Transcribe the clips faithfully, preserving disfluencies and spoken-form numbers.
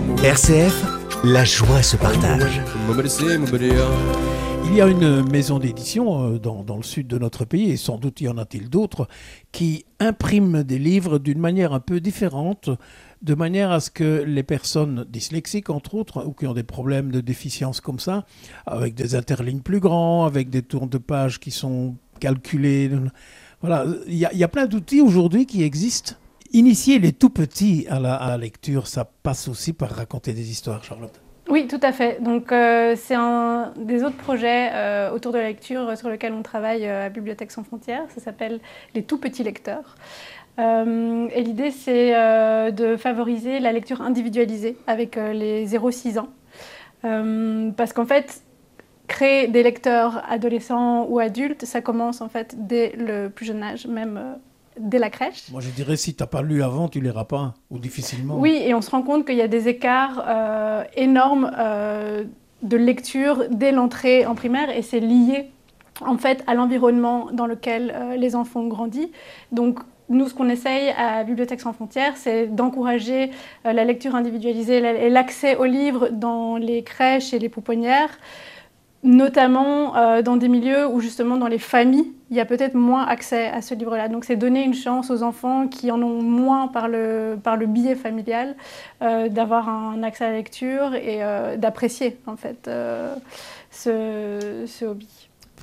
R C F, la joie se partage. Il y a une maison d'édition dans, dans le sud de notre pays, et sans doute y en a-t-il d'autres, qui imprime des livres d'une manière un peu différente, de manière à ce que les personnes dyslexiques, entre autres, ou qui ont des problèmes de déficience comme ça, avec des interlignes plus grands, avec des tours de pages qui sont calculés, voilà, il y a, il y a plein d'outils aujourd'hui qui existent. Initier les tout-petits à la, à la lecture, ça passe aussi par raconter des histoires, Charlotte. Oui, tout à fait. Donc, euh, c'est un des autres projets euh, autour de la lecture sur lequel on travaille euh, à Bibliothèques sans frontières. Ça s'appelle les tout-petits lecteurs. Euh, et l'idée, c'est euh, de favoriser la lecture individualisée avec euh, les zéro six ans. Euh, parce qu'en fait, créer des lecteurs adolescents ou adultes, ça commence en fait dès le plus jeune âge, même euh, dès la crèche. Moi, je dirais, si tu n'as pas lu avant, tu ne liras pas, ou difficilement. Oui, et on se rend compte qu'il y a des écarts euh, énormes euh, de lecture dès l'entrée en primaire, et c'est lié en fait à l'environnement dans lequel euh, les enfants ont grandi. Donc, nous, ce qu'on essaye à Bibliothèques sans frontières, c'est d'encourager euh, la lecture individualisée et l'accès aux livres dans les crèches et les pouponnières, notamment euh, dans des milieux où justement dans les familles, il y a peut-être moins accès à ce livre-là. Donc c'est donner une chance aux enfants qui en ont moins par le, par le biais familial, euh, d'avoir un accès à la lecture et euh, d'apprécier en fait euh, ce, ce hobby. Francis ?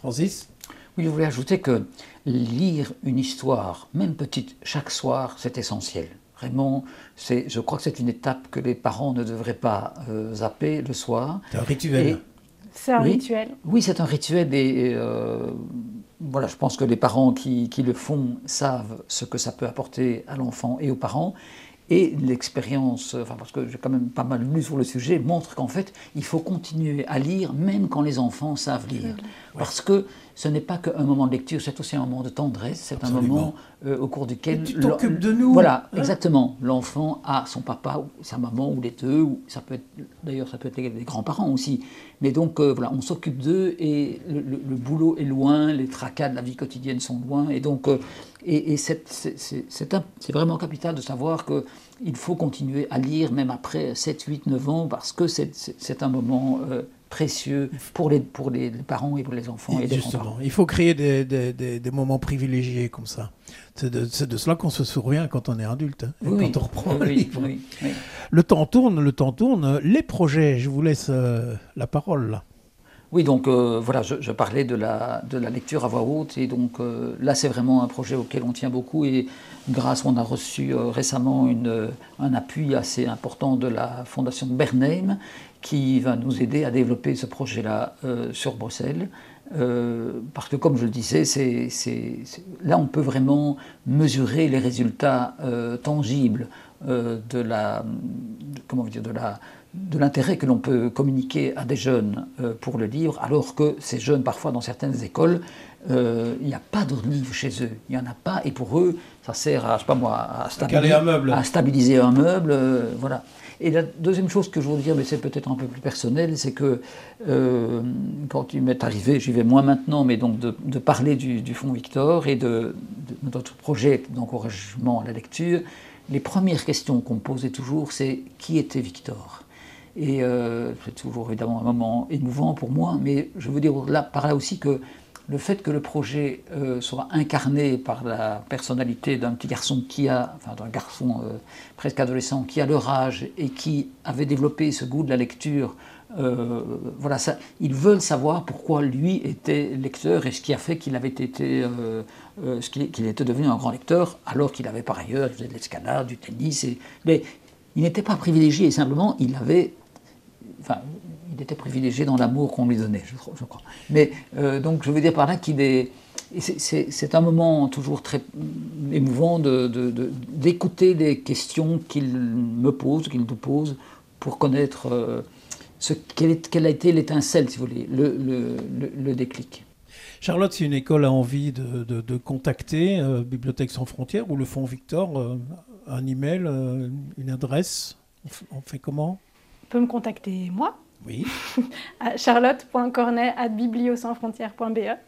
Oui, je voulais ajouter que lire une histoire, même petite, chaque soir, c'est essentiel. Vraiment, c'est, je crois que c'est une étape que les parents ne devraient pas euh, zapper le soir. C'est un rituel. Et, C'est un oui, rituel. Oui, c'est un rituel et, et euh, voilà, je pense que les parents qui, qui le font savent ce que ça peut apporter à l'enfant et aux parents. Et l'expérience, enfin parce que j'ai quand même pas mal lu sur le sujet, montre qu'en fait, il faut continuer à lire même quand les enfants savent lire. Oui. Parce que ce n'est pas qu'un moment de lecture, c'est aussi un moment de tendresse, c'est Absolument. un moment euh, au cours duquel... Et tu t'occupes de nous. Voilà, hein? Exactement. L'enfant a son papa, ou sa maman, ou les deux, ou ça peut être, d'ailleurs ça peut être les, les grands-parents aussi. Mais donc euh, voilà, on s'occupe d'eux et le, le, le boulot est loin, les tracas de la vie quotidienne sont loin. Et donc, euh, et, et c'est, c'est, c'est, c'est, un, c'est vraiment capital de savoir que il faut continuer à lire même après sept, huit, neuf ans parce que c'est, c'est, c'est un moment euh, précieux pour les, pour les parents et pour les enfants. Et, et justement, grands-parents. Il faut créer des, des, des, des moments privilégiés comme ça. C'est de, c'est de cela qu'on se souvient quand on est adulte, hein, et oui, quand on reprend oui, le livre. Oui, oui. Le temps tourne, le temps tourne. Les projets, je vous laisse euh, la parole là. Oui, donc euh, voilà, je, je parlais de la, de la lecture à voix haute, et donc euh, là c'est vraiment un projet auquel on tient beaucoup, et grâce, on a reçu euh, récemment une, un appui assez important de la Fondation Bernheim, qui va nous aider à développer ce projet-là euh, sur Bruxelles, euh, parce que comme je le disais, c'est, c'est, c'est, là on peut vraiment mesurer les résultats euh, tangibles euh, de la, comment dire, de la de l'intérêt que l'on peut communiquer à des jeunes euh, pour le livre, alors que ces jeunes, parfois dans certaines écoles, euh, il n'y a pas de livre chez eux, il n'y en a pas, et pour eux, ça sert à, je sais pas moi, à, stabiliser un meuble. à stabiliser un meuble, euh, voilà. Et la deuxième chose que je voudrais dire, mais c'est peut-être un peu plus personnel, c'est que euh, quand il m'est arrivé, j'y vais moins maintenant, mais donc de, de parler du, du Fonds Victor et de, de notre projet d'encouragement à la lecture, les premières questions qu'on me posait toujours, c'est qui était Victor ? Et euh, c'est toujours évidemment un moment émouvant pour moi, mais je veux dire là, par là aussi que le fait que le projet euh, soit incarné par la personnalité d'un petit garçon qui a, enfin d'un garçon euh, presque adolescent qui a leur âge et qui avait développé ce goût de la lecture, euh, voilà, ça, ils veulent savoir pourquoi lui était lecteur et ce qui a fait qu'il avait été, euh, euh, ce qu'il, qu'il était devenu un grand lecteur, alors qu'il avait par ailleurs fait de l'escalade, du tennis, et, mais il n'était pas privilégié, simplement il avait Enfin, il était privilégié dans l'amour qu'on lui donnait, je, je crois. Mais euh, donc, je veux dire par là qu'il est... C'est, c'est, c'est un moment toujours très émouvant de, de, de, d'écouter les questions qu'il me pose, qu'il nous pose, pour connaître euh, ce, quelle, est, quelle a été l'étincelle, si vous voulez, le, le, le, le déclic. Charlotte, si une école a envie de, de, de contacter euh, Bibliothèques sans frontières ou le Fonds Victor, euh, un email, euh, une adresse, on fait, on fait comment ? Peut me contacter moi, oui. à charlotte point cornet arobase biblio sans frontières point b e,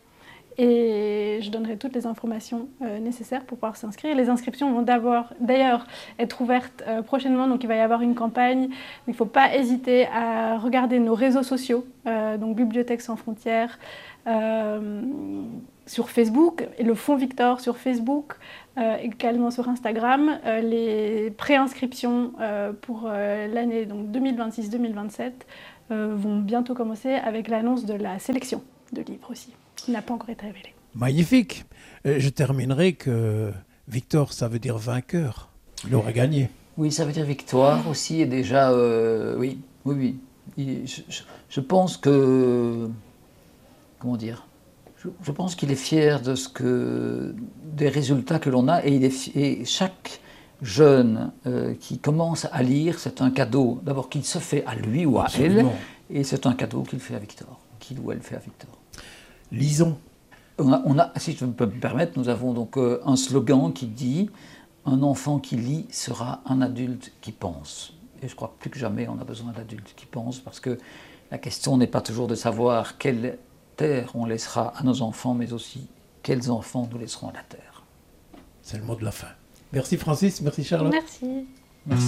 Et je donnerai toutes les informations euh, nécessaires pour pouvoir s'inscrire. Les inscriptions vont d'ailleurs être ouvertes euh, prochainement, donc il va y avoir une campagne. Il ne faut pas hésiter à regarder nos réseaux sociaux, euh, donc Bibliothèque sans frontières, euh, sur Facebook, et le Fonds Victor sur Facebook, euh, également sur Instagram. Euh, les préinscriptions euh, pour euh, l'année deux mille vingt-six deux mille vingt-sept euh, vont bientôt commencer avec l'annonce de la sélection de livres aussi, qui n'a pas encore été révélée. Magnifique. Euh, je terminerai que Victor, ça veut dire vainqueur. Il aura gagné. Oui, ça veut dire victoire aussi, et déjà, euh, oui, oui, oui. Il, je, je, je pense que, comment dire, je, je pense qu'il est fier de ce que, des résultats que l'on a, et, il est, et chaque jeune euh, qui commence à lire, c'est un cadeau, d'abord qu'il se fait à lui ou à Absolument. Elle, et c'est un cadeau qu'il fait à Victor, qu'il ou elle fait à Victor. Lisons. On a, on a, si je peux me permettre, nous avons donc euh, un slogan qui dit « Un enfant qui lit sera un adulte qui pense ». Et je crois que plus que jamais, on a besoin d'adultes qui pensent, parce que la question n'est pas toujours de savoir quelle terre on laissera à nos enfants, mais aussi quels enfants nous laisserons à la terre. C'est le mot de la fin. Merci Francis, merci Charlotte. Merci.